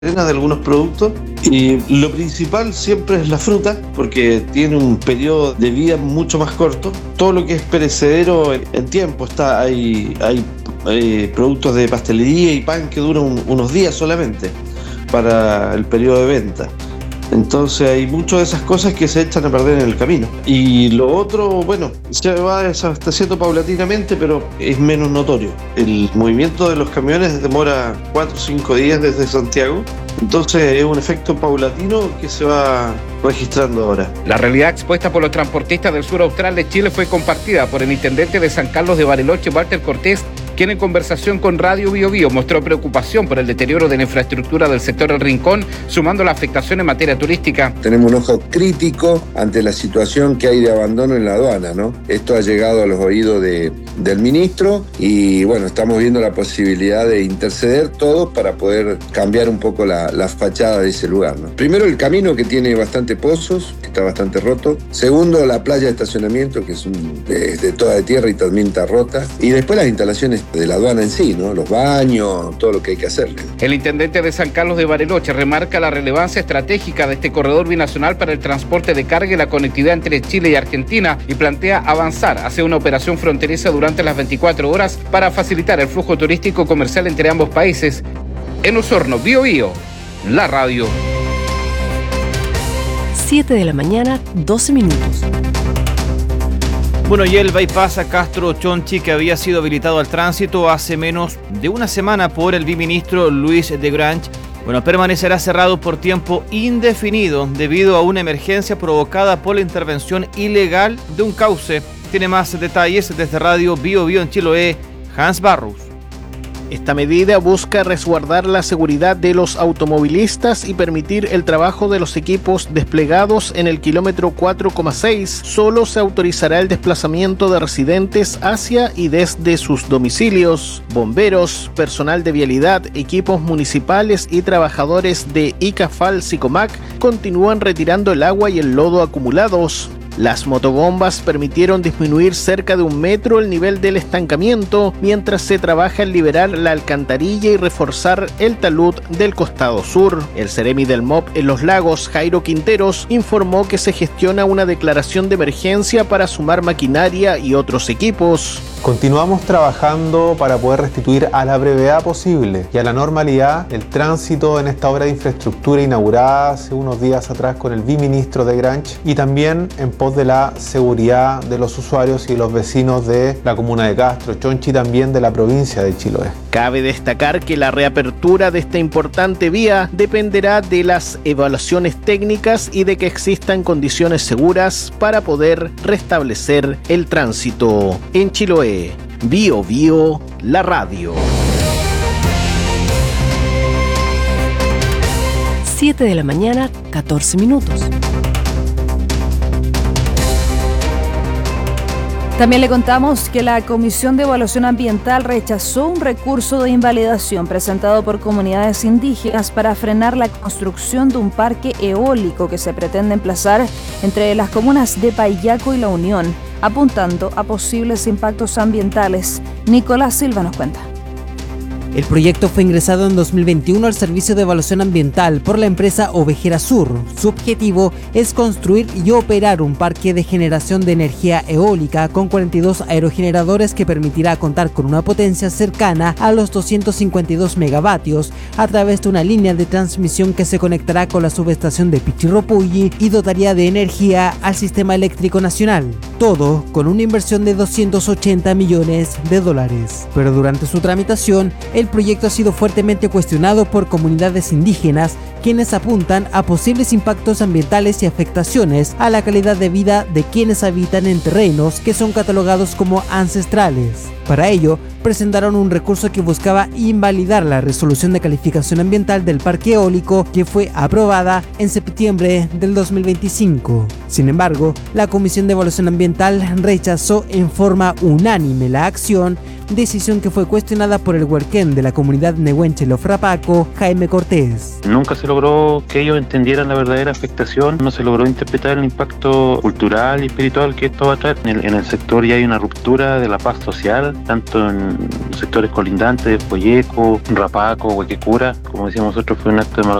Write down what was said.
de algunos productos, y lo principal siempre es la fruta porque tiene un periodo de vida mucho más corto. Todo lo que es perecedero en tiempo hay productos de pastelería y pan que duran unos días solamente para el periodo de venta. Entonces hay muchas de esas cosas que se echan a perder en el camino. Y lo otro, bueno, se va desabasteciendo paulatinamente, pero es menos notorio. El movimiento de los camiones demora 4 o 5 días desde Santiago. Entonces es un efecto paulatino que se va registrando ahora. La realidad expuesta por los transportistas del sur austral de Chile fue compartida por el intendente de San Carlos de Bariloche, Walter Cortés, quien en conversación con Radio Bio Bio mostró preocupación por el deterioro de la infraestructura del sector El Rincón, sumando la afectación en materia turística. Tenemos un ojo crítico ante la situación que hay de abandono en la aduana, ¿no? Esto ha llegado a los oídos del ministro y bueno, estamos viendo la posibilidad de interceder todos para poder cambiar un poco la fachada de ese lugar, ¿no? Primero, el camino, que tiene bastante pozos, que está bastante roto. Segundo, la playa de estacionamiento, que es de toda de tierra y también está rota. Y después las instalaciones de la aduana en sí, ¿no? Los baños, todo lo que hay que hacerle. El intendente de San Carlos de Bariloche remarca la relevancia estratégica de este corredor binacional para el transporte de carga y la conectividad entre Chile y Argentina y plantea avanzar hacia una operación fronteriza durante las 24 horas para facilitar el flujo turístico comercial entre ambos países. En Osorno, Bio Bio, la radio. 7 de la mañana, 12 minutos. Bueno, y el bypass a Castro Chonchi, que había sido habilitado al tránsito hace menos de una semana por el viceministro Luis de Grange, permanecerá cerrado por tiempo indefinido debido a una emergencia provocada por la intervención ilegal de un cauce. Tiene más detalles desde Radio Bio Bio en Chiloé, Hans Barros. Esta medida busca resguardar la seguridad de los automovilistas y permitir el trabajo de los equipos desplegados en el kilómetro 4,6. Solo se autorizará el desplazamiento de residentes hacia y desde sus domicilios. Bomberos, personal de vialidad, equipos municipales y trabajadores de ICAFAL Sicomac continúan retirando el agua y el lodo acumulados. Las motobombas permitieron disminuir cerca de 1 metro el nivel del estancamiento, mientras se trabaja en liberar la alcantarilla y reforzar el talud del costado sur. El seremi del MOP en Los Lagos, Jairo Quinteros, informó que se gestiona una declaración de emergencia para sumar maquinaria y otros equipos. Continuamos trabajando para poder restituir a la brevedad posible y a la normalidad el tránsito en esta obra de infraestructura inaugurada hace unos días atrás con el viceministro de Grange, y también en pos de la seguridad de los usuarios y los vecinos de la comuna de Castro Chonchi y también de la provincia de Chiloé. Cabe destacar que la reapertura de esta importante vía dependerá de las evaluaciones técnicas y de que existan condiciones seguras para poder restablecer el tránsito. En Chiloé, Bio Bio, la radio. 7 de la mañana, 14 minutos. También le contamos que la Comisión de Evaluación Ambiental rechazó un recurso de invalidación presentado por comunidades indígenas para frenar la construcción de un parque eólico que se pretende emplazar entre las comunas de Paillaco y La Unión, apuntando a posibles impactos ambientales. Nicolás Silva nos cuenta. El proyecto fue ingresado en 2021 al Servicio de Evaluación Ambiental por la empresa Ovejera Sur. Su objetivo es construir y operar un parque de generación de energía eólica con 42 aerogeneradores que permitirá contar con una potencia cercana a los 252 megavatios a través de una línea de transmisión que se conectará con la subestación de Pichirropulli y dotaría de energía al sistema eléctrico nacional. Todo con una inversión de $280 millones. Pero durante su tramitación, el proyecto ha sido fuertemente cuestionado por comunidades indígenas, quienes apuntan a posibles impactos ambientales y afectaciones a la calidad de vida de quienes habitan en terrenos que son catalogados como ancestrales. Para ello, presentaron un recurso que buscaba invalidar la resolución de calificación ambiental del parque eólico que fue aprobada en septiembre del 2025. Sin embargo, la Comisión de Evaluación Ambiental rechazó en forma unánime la acción, decisión que fue cuestionada por el huerquén de la comunidad nehuenche Los Rapaco, Jaime Cortés. Nunca se logró que ellos entendieran la verdadera afectación, no se logró interpretar el impacto cultural y espiritual que esto va a traer. En el sector ya hay una ruptura de la paz social, tanto en sectores colindantes, Poyeco, Rapaco, Huequecura. Como decíamos nosotros, fue un acto de